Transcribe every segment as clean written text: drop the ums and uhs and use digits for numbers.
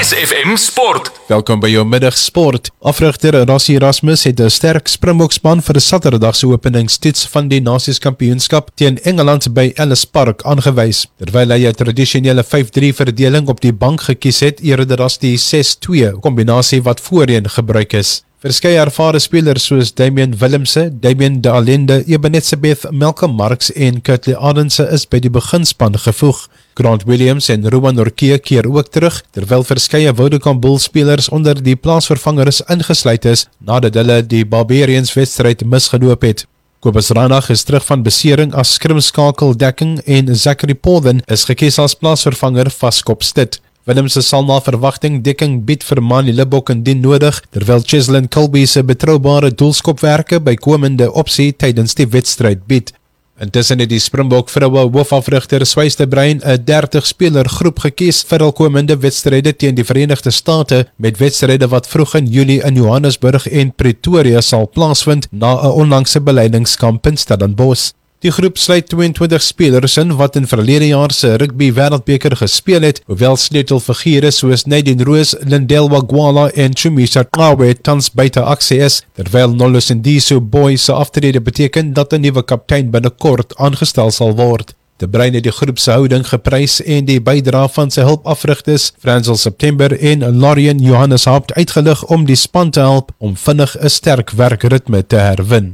Trans FM Sport. Welkom by jou middagsport. Afrigter Rassie Erasmus het 'n sterk Springbokspan vir 'n Saterdagse openingstoets van die Nasies-kampioenskap teen Engeland by Ellis Park aangewys, terwyl hy 'n tradisionele 5-3 verdeling op die bank gekies het eerder as die 6-2 kombinasie wat voorheen gebruik is. Verskeie ervare spelers soos Damian Willemse, Damien de Allende, Ebenezebeth, Malcolm Marx en Kurtley Arendse is by die beginspan gevoeg. Grant Williams en Ruben Orkee keer ook terug, terwyl verskeie Vodacom Bulls spelers onder die plaasvervangers ingesluit is, nadat hulle die Barbarians wedstryd misgeloop het. Kobus Ranach is terug van besering as skrimskakeldekking en Zachary Paulden is gekies as plaasvervanger vaskop Stit. Willemse sal na verwagting dekking bied vir Manny Libbok indien nodig, terwyl Cheslin Colby se betroubare doelskopwerke by komende opsie tydens die wedstryd bied. Intussen het die Springbok vroue hoofafrigter Swys de Bruin 'n 30-speler groep gekies vir hul komende wedstryde teen die Verenigde State, met wedstryde wat vroeg in Julie in Johannesburg en Pretoria sal plaasvind na 'n onlangse beleidingskamp in Stellenbosch. Die groep sluit 22 spelers in wat in verlede jaar se rugby wêreldbeker gespeel het, hoewel sleutelfigure soos Nadine Roos, Lindell Wagwala en Chumisa Qawe tans buite aksie is, terwyl Nolus Ndiso Boy se aftrede beteken dat 'n nuwe kaptein binnekort aangestel sal word. De Bruin het die groep se houding geprys en die bydra van sy hulpafrigters, Fransel September en Lorien Johannes Haupt uitgelig om die span te help om vinnig 'n sterk werkritme te herwin.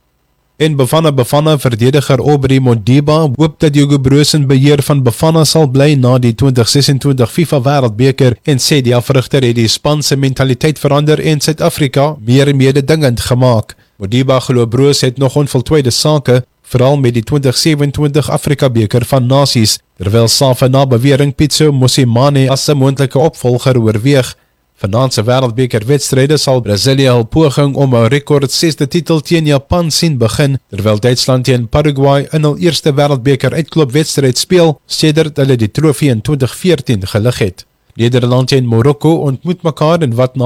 En Bafana verdediger Aubrey Modiba hoop dat Hugo Broos in beheer van Bafana sal bly na die 2026 FIFA Wêreldbeker en sê die afrigter het die span se mentaliteit verander en Suid-Afrika meer mededingend gemaak. Modiba glo Broos het nog onvoltooide sake, veral met die 2027 Afrika beker van Nasies, terwyl Safa na bewering Pitso Mosimane as 'n moontlike opvolger oorweeg. Vanaand se wêreldbeker wedstryde sal Brasilia hul poging om 'n rekord 6de titel teen Japan sien begin, terwyl Duitsland teen Paraguay in hul eerste wêreldbeker uitklopwedstryd speel, sedert hulle die trofee in 2014 gelig het. Nederland en Marokko ontmoet mekaar in wat